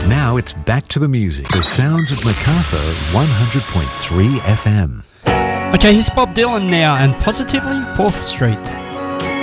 Now it's back to the music. The sounds of Macarthur 100.3 FM. Okay, here's Bob Dylan now and Positively 4th Street.